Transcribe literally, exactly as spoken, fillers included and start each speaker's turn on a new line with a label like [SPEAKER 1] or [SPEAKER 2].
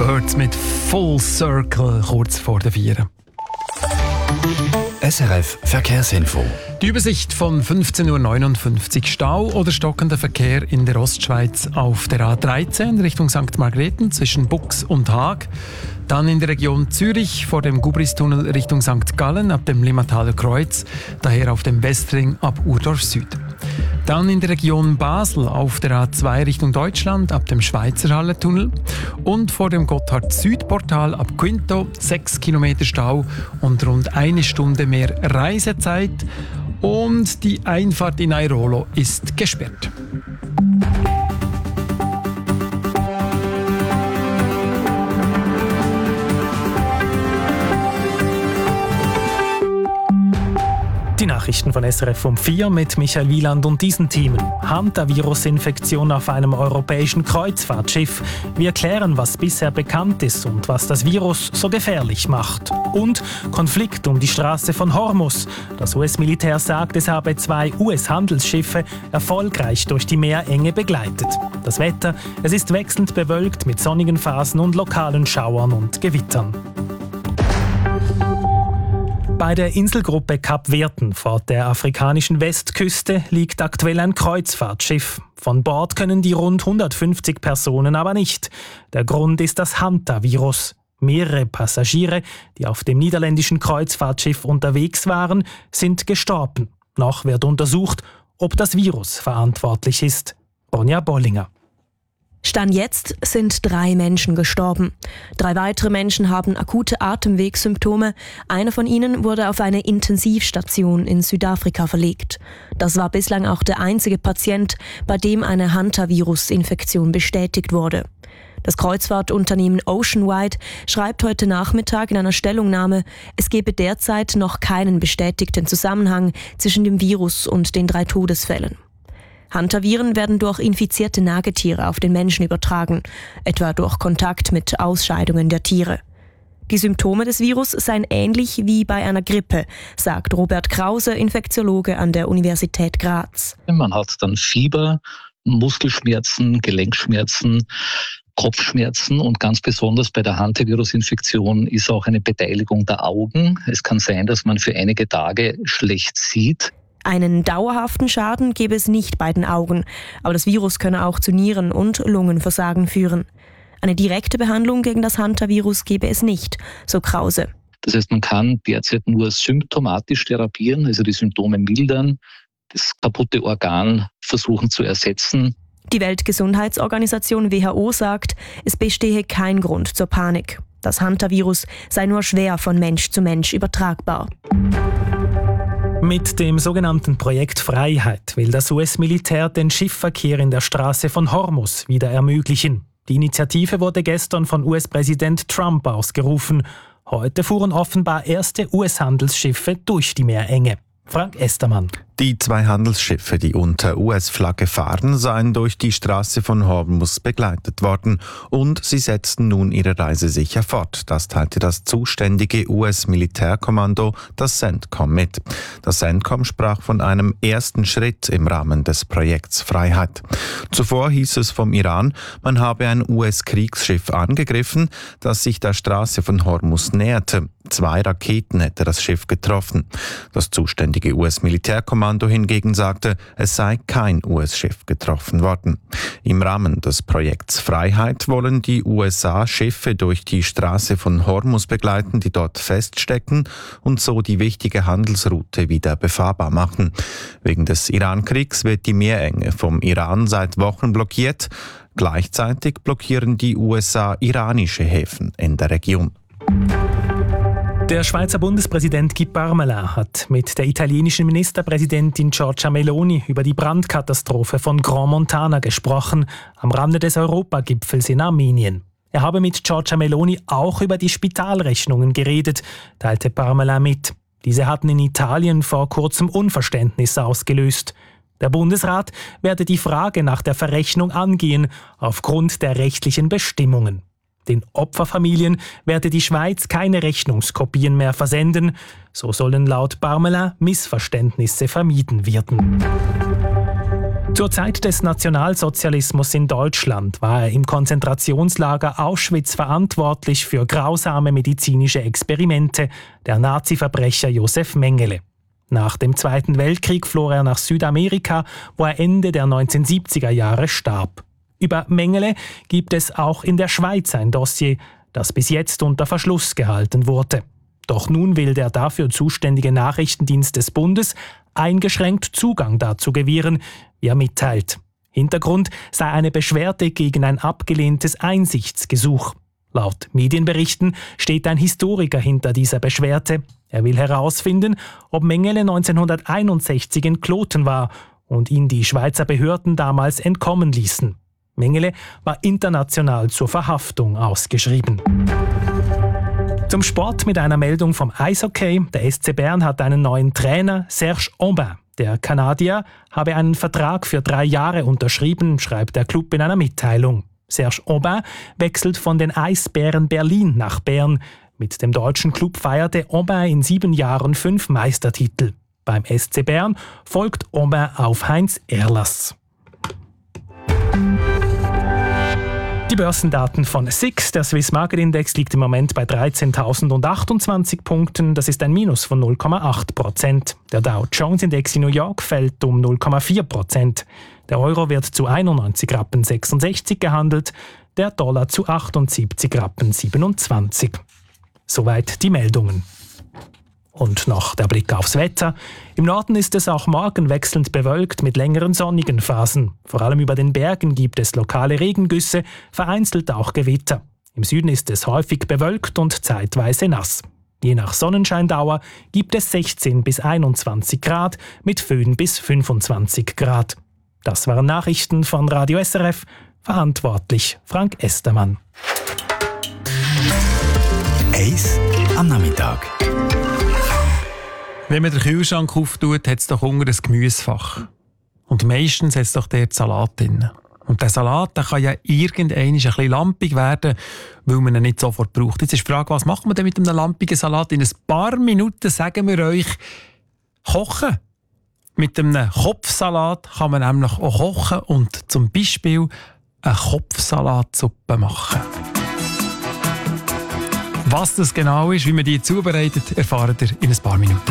[SPEAKER 1] Birds mit Full Circle kurz vor der Vier.
[SPEAKER 2] S R F Verkehrsinfo.
[SPEAKER 1] Die Übersicht von fünfzehn Uhr neunundfünfzig. Stau oder stockender Verkehr in der Ostschweiz auf der A dreizehn Richtung Sankt Margrethen zwischen Bux und Haag. Dann in der Region Zürich vor dem Gubristunnel Richtung Sankt Gallen ab dem Limmataler Kreuz, daher auf dem Westring ab Urdorf Süd. Dann in der Region Basel auf der A zwei Richtung Deutschland ab dem Schweizer Hallertunnel und vor dem Gotthard-Süd-Portal ab Quinto sechs Kilometer Stau und rund eine Stunde mehr Reisezeit. Und die Einfahrt in Airolo ist gesperrt.
[SPEAKER 3] Die Nachrichten von S R F um vier mit Michael Wieland und diesen Themen. Hantavirus-Infektion auf einem europäischen Kreuzfahrtschiff. Wir erklären, was bisher bekannt ist und was das Virus so gefährlich macht. Und Konflikt um die Straße von Hormuz. Das U S-Militär sagt, es habe zwei U S-Handelsschiffe erfolgreich durch die Meerenge begleitet. Das Wetter, es ist wechselnd bewölkt mit sonnigen Phasen und lokalen Schauern und Gewittern. Bei der Inselgruppe Kap Verden vor der afrikanischen Westküste liegt aktuell ein Kreuzfahrtschiff. Von Bord können die rund hundertfünfzig Personen aber nicht. Der Grund ist das Hantavirus. Mehrere Passagiere, die auf dem niederländischen Kreuzfahrtschiff unterwegs waren, sind gestorben. Noch wird untersucht, ob das Virus verantwortlich ist. Ronja Bollinger.
[SPEAKER 4] Stand jetzt sind drei Menschen gestorben. Drei weitere Menschen haben akute Atemwegssymptome. Einer von ihnen wurde auf eine Intensivstation in Südafrika verlegt. Das war bislang auch der einzige Patient, bei dem eine Hantavirus-Infektion bestätigt wurde. Das Kreuzfahrtunternehmen Oceanwide schreibt heute Nachmittag in einer Stellungnahme, es gebe derzeit noch keinen bestätigten Zusammenhang zwischen dem Virus und den drei Todesfällen. Hantaviren werden durch infizierte Nagetiere auf den Menschen übertragen, etwa durch Kontakt mit Ausscheidungen der Tiere. Die Symptome des Virus seien ähnlich wie bei einer Grippe, sagt Robert Krause, Infektiologe an der Universität Graz.
[SPEAKER 5] Man hat dann Fieber, Muskelschmerzen, Gelenkschmerzen, Kopfschmerzen und ganz besonders bei der Hantavirus-Infektion ist auch eine Beteiligung der Augen. Es kann sein, dass man für einige Tage schlecht sieht.
[SPEAKER 4] Einen dauerhaften Schaden gebe es nicht bei den Augen, aber das Virus könne auch zu Nieren- und Lungenversagen führen. Eine direkte Behandlung gegen das Hantavirus gebe es nicht, so Krause.
[SPEAKER 5] Das heißt, man kann derzeit nur symptomatisch therapieren, also die Symptome mildern, das kaputte Organ versuchen zu ersetzen.
[SPEAKER 4] Die Weltgesundheitsorganisation W H O sagt, es bestehe kein Grund zur Panik. Das Hantavirus sei nur schwer von Mensch zu Mensch übertragbar.
[SPEAKER 3] Mit dem sogenannten Projekt Freiheit will das U S-Militär den Schiffverkehr in der Straße von Hormuz wieder ermöglichen. Die Initiative wurde gestern von U S-Präsident Trump ausgerufen. Heute fuhren offenbar erste U S-Handelsschiffe durch die Meerenge. Frank Estermann.
[SPEAKER 6] Die zwei Handelsschiffe, die unter U S-Flagge fahren, seien durch die Straße von Hormuz begleitet worden und sie setzten nun ihre Reise sicher fort. Das teilte das zuständige U S-Militärkommando, das CENTCOM, mit. Das CENTCOM sprach von einem ersten Schritt im Rahmen des Projekts Freiheit. Zuvor hieß es vom Iran, man habe ein U S-Kriegsschiff angegriffen, das sich der Straße von Hormuz näherte. Zwei Raketen hätte das Schiff getroffen. Das zuständige U S-Militärkommando hingegen sagte, es sei kein U S-Schiff getroffen worden. Im Rahmen des Projekts Freiheit wollen die U S A Schiffe durch die Straße von Hormuz begleiten, die dort feststecken und so die wichtige Handelsroute wieder befahrbar machen. Wegen des Iran-Kriegs wird die Meerenge vom Iran seit Wochen blockiert. Gleichzeitig blockieren die U S A iranische Häfen in der Region.
[SPEAKER 3] Der Schweizer Bundespräsident Guy Parmelin hat mit der italienischen Ministerpräsidentin Giorgia Meloni über die Brandkatastrophe von Grand Montana gesprochen, am Rande des Europagipfels in Armenien. Er habe mit Giorgia Meloni auch über die Spitalrechnungen geredet, teilte Parmelin mit. Diese hatten in Italien vor kurzem Unverständnis ausgelöst. Der Bundesrat werde die Frage nach der Verrechnung angehen, aufgrund der rechtlichen Bestimmungen. Den Opferfamilien werde die Schweiz keine Rechnungskopien mehr versenden. So sollen laut Parmelin Missverständnisse vermieden werden. Zur Zeit des Nationalsozialismus in Deutschland war er im Konzentrationslager Auschwitz verantwortlich für grausame medizinische Experimente, der Nazi-Verbrecher Josef Mengele. Nach dem Zweiten Weltkrieg floh er nach Südamerika, wo er Ende der neunzehnhundertsiebziger Jahre starb. Über Mengele gibt es auch in der Schweiz ein Dossier, das bis jetzt unter Verschluss gehalten wurde. Doch nun will der dafür zuständige Nachrichtendienst des Bundes eingeschränkt Zugang dazu gewähren, wie er mitteilt. Hintergrund sei eine Beschwerde gegen ein abgelehntes Einsichtsgesuch. Laut Medienberichten steht ein Historiker hinter dieser Beschwerde. Er will herausfinden, ob Mengele neunzehnhunderteinundsechzig in Kloten war und ihn die Schweizer Behörden damals entkommen ließen. Mengele war international zur Verhaftung ausgeschrieben. Zum Sport mit einer Meldung vom Eishockey. Der S C Bern hat einen neuen Trainer, Serge Aubin. Der Kanadier habe einen Vertrag für drei Jahre unterschrieben, schreibt der Club in einer Mitteilung. Serge Aubin wechselt von den Eisbären Berlin nach Bern. Mit dem deutschen Club feierte Aubin in sieben Jahren fünf Meistertitel. Beim S C Bern folgt Aubin auf Heinz Erlass. Die Börsendaten von S I X. Der Swiss Market Index liegt im Moment bei dreizehntausendachtundzwanzig Punkten. Das ist ein Minus von null Komma acht Prozent. Der Dow Jones Index in New York fällt um null Komma vier Prozent. Der Euro wird zu einundneunzig Rappen sechsundsechzig gehandelt, der Dollar zu achtundsiebzig Rappen siebenundzwanzig. Soweit die Meldungen. Und noch der Blick aufs Wetter. Im Norden ist es auch morgen wechselnd bewölkt mit längeren sonnigen Phasen. Vor allem über den Bergen gibt es lokale Regengüsse, vereinzelt auch Gewitter. Im Süden ist es häufig bewölkt und zeitweise nass. Je nach Sonnenscheindauer gibt es sechzehn bis einundzwanzig Grad, mit Föhn bis fünfundzwanzig Grad. Das waren Nachrichten von Radio S R F, verantwortlich Frank Estermann.
[SPEAKER 2] Eis am Nachmittag.
[SPEAKER 1] Wenn man den Kühlschrank auftut, hat es doch unter ein Gemüsefach. Und meistens hat es doch dort Salat drin. Und der Salat der kann ja irgendwann ein bisschen lampig werden, weil man ihn nicht sofort braucht. Jetzt ist die Frage, was macht man denn mit einem lampigen Salat? In ein paar Minuten sagen wir euch, kochen. Mit einem Kopfsalat kann man nämlich auch kochen und zum Beispiel eine Kopfsalatsuppe machen. Was das genau ist, wie man die zubereitet, erfahrt ihr in ein paar Minuten.